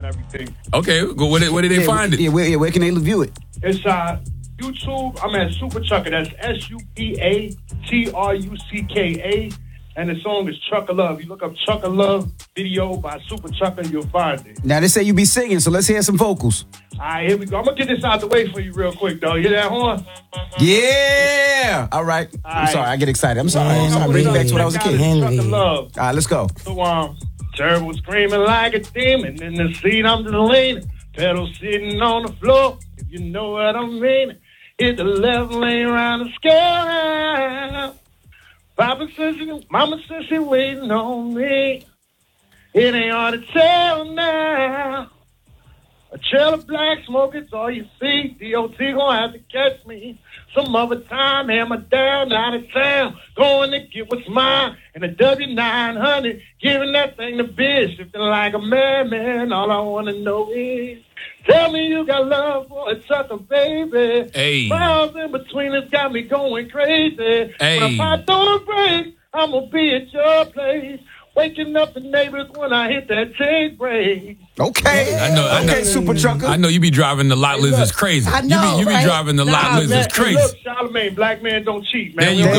everything. Okay, where did they find it? Yeah, where can they view it? It's YouTube. I'm at Super Chucka. That's SUPATRUCKA. And the song is Chucka Love. You look up Chucka Love video by Super Chucka, you'll find it. Now, they say you be singing, so let's hear some vocals. All right, here we go. I'm going to get this out the way for you real quick, though. You hear that horn? Yeah! All right. I'm sorry, I get excited. I'm sorry. Bring me back to when I was a kid. Chucka Love. All right, let's go. So, turbo screaming like a demon. In the seat, I'm just leaning. Pedal sitting on the floor. If you know what I mean. Hit the left lane around the scale. Mama says she waiting on me. It ain't hard to tell now. A trail of black smoke, it's all you see. DOT gonna have to catch me some other time. Hammer down, out of town. Going to get what's mine. And a W900, giving that thing to biz. Shifting like a madman. All I wanna know is, tell me you got love for a sucker, baby. Hey. Miles in between us got me going crazy. Hey. But if I don't break, I'm gonna be at your place. Waking up the neighbors when I hit that take break. Okay. I know. Super Chucka. I know you be driving the lot lizards crazy. I know, You be right? driving the lot lizards crazy. Look, Charlamagne, black man don't cheat, man. There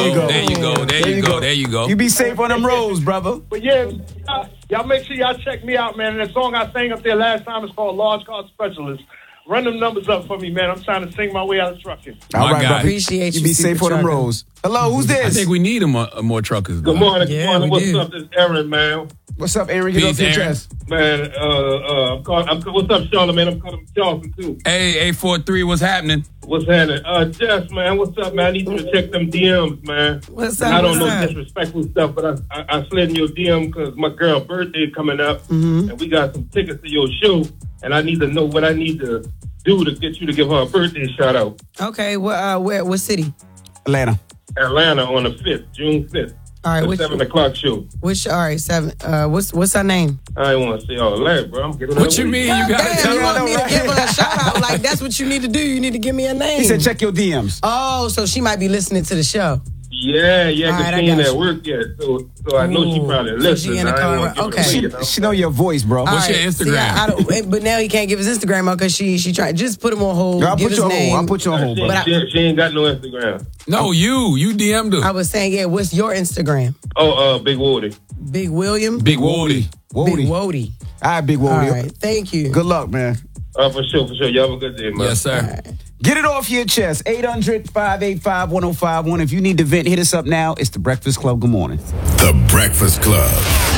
you go. You be safe on them roads, brother. But yeah, y'all make sure y'all check me out, man. And the song I sang up there last time is called Large Car Specialist. Run them numbers up for me, man. I'm trying to sing my way out of trucking. All right, brother. Appreciate you. You be safe on them roads. Hello, who's this? I think we need more truckers. Good morning. Yeah, What's up? This is Aaron, man. What's up, Aaron? Get off your chest. Man, what's up, Charlamagne? I'm calling Charleston, too. Hey, 843, what's happening? What's happening? Jess, man, what's up, man? I need you to check them DMs, man. What's up? I don't know disrespectful stuff, but I slid in your DM because my girl's birthday coming up, and we got some tickets to your show, and I need to know what I need to do to get you to give her a birthday shout out. Okay, what city? Atlanta on the 5th, June 5th. All right, the 7 o'clock show. All right, 7. What's her name? I ain't want to say all that, bro. I'm giving What you mean? You got to tell you her? want me to give her a shout out? Like, that's what you need to do. You need to give me a name. He said check your DMs. Oh, so she might be listening to the show. Yeah, because right, she ain't at work yet, so I know she probably listens. she in the car. Okay. She know your voice, bro. What's your Instagram? See, but now he can't give his Instagram out because she tried. Just put him on hold. I'll give put his you on name. hold. I'll put you on hold, bro. She ain't got no Instagram. No, you DM'd her. I was saying, yeah, what's your Instagram? Big Woody. Big William? Big Woody. Big Woody. All right, Big Woody. All right, thank you. Good luck, man. For sure. Y'all have a good day, man. Yes, sir. Right. Get it off your chest. 800-585-1051. If you need to vent, hit us up now. It's The Breakfast Club. Good morning. The Breakfast Club.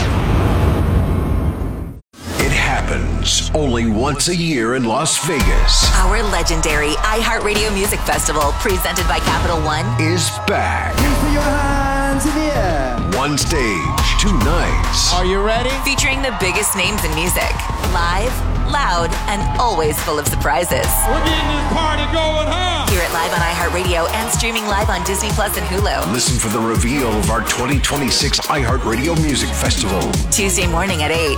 It happens only once a year in Las Vegas. Our legendary iHeartRadio Music Festival, presented by Capital One, Is back. Put your hands in the air. One stage, 2 nights. Are you ready? featuring the biggest names in music. Live, loud, and always full of surprises. We're getting this party going, huh? Hear it live on iHeartRadio and streaming live on Disney Plus and Hulu. Listen for the reveal of our 2026 iHeartRadio Music Festival. Tuesday morning at 8.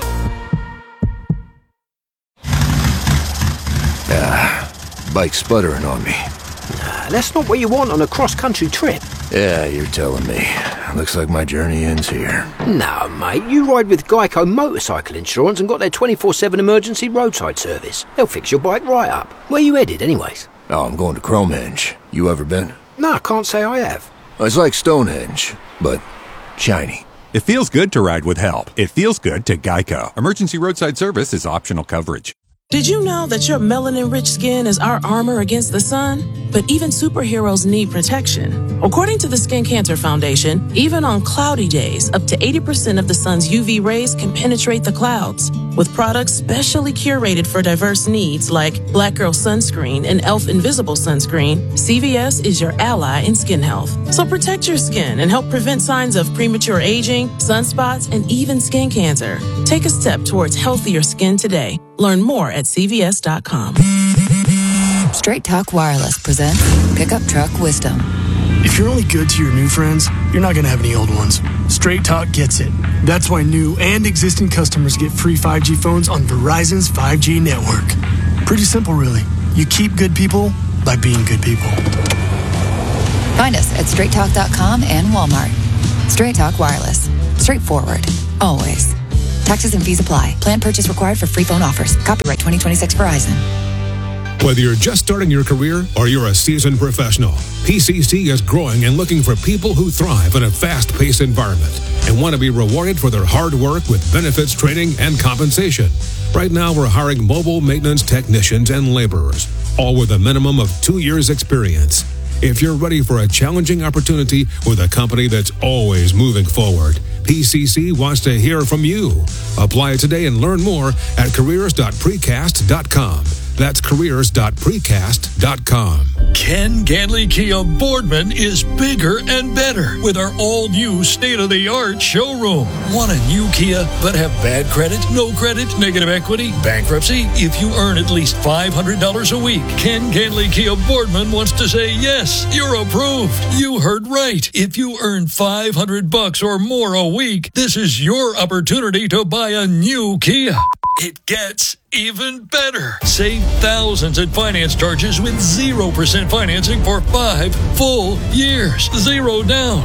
Bike sputtering on me. That's not what you want on a cross-country trip. Yeah, you're telling me. Looks like my journey ends here. No, mate, you ride with Geico Motorcycle Insurance and got their 24/7 emergency roadside service. They'll fix your bike right up. Where you headed, anyways? Oh, I'm going to Cromenge. You ever been? No, I can't say I have. It's like Stonehenge, but shiny. It feels good to ride with help. It feels good to Geico. Emergency roadside service is optional coverage. Did you know that your melanin-rich skin is our armor against the sun? But even superheroes need protection. According to the Skin Cancer Foundation, even on cloudy days, up to 80% of the sun's UV rays can penetrate the clouds. With products specially curated for diverse needs like Black Girl Sunscreen and e.l.f. Invisible Sunscreen, CVS is your ally in skin health. So protect your skin and help prevent signs of premature aging, sunspots, and even skin cancer. Take a step towards healthier skin today. Learn more at CVS.com. Straight Talk Wireless presents Pickup Truck Wisdom. If you're only good to your new friends, you're not going to have any old ones. Straight Talk gets it. That's why new and existing customers get free 5G phones on Verizon's 5G network. Pretty simple, really. You keep good people by being good people. Find us at straighttalk.com and Walmart. Straight Talk Wireless. Straightforward. Always. Taxes and fees apply. Plan purchase required for free phone offers. Copyright 2026 Verizon. Whether you're just starting your career or you're a seasoned professional, PCC is growing and looking for people who thrive in a fast-paced environment and want to be rewarded for their hard work with benefits, training, and compensation. Right now, we're hiring mobile maintenance technicians and laborers, all with a minimum of 2 years' experience. If you're ready for a challenging opportunity with a company that's always moving forward, PCC wants to hear from you. Apply today and learn more at careers.precast.com. That's careers.precast.com. Ken Ganley Kia Boardman is bigger and better with our all-new state-of-the-art showroom. Want a new Kia but have bad credit, no credit, negative equity, bankruptcy? If you earn at least $500 a week, Ken Ganley Kia Boardman wants to say, yes, you're approved. You heard right. If you earn $500 or more a week, this is your opportunity to buy a new Kia. It gets even better. Save thousands in finance charges with 0% financing for 5 full years. 0 down.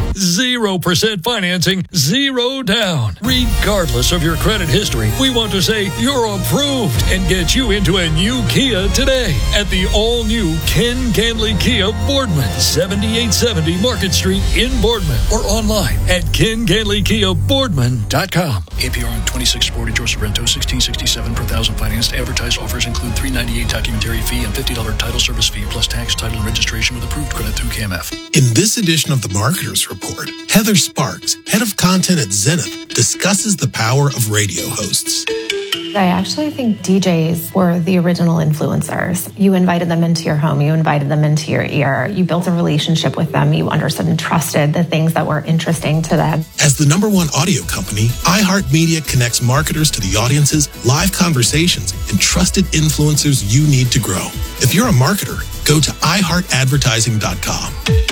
0% financing. 0 down. Regardless of your credit history, we want to say you're approved and get you into a new Kia today at the all-new Ken Ganley Kia Boardman, 7870 Market Street in Boardman, or online at KenGanleyKiaBoardman.com. APR on 2640 George Sorrento, 1667 per thousand financed. Advertised offers include $398 documentary fee and $50 title service fee plus tax, title, and registration with approved credit through KMF. In this edition of the Marketers Report, Heather Sparks, head of content at Zenith, discusses the power of radio hosts. I actually think DJs were the original influencers. You invited them into your home. You invited them into your ear. You built a relationship with them. You understood and trusted the things that were interesting to them. As the #1 audio company, iHeartMedia connects marketers to the audiences, live conversations, and trusted influencers you need to grow. If you're a marketer, go to iHeartAdvertising.com.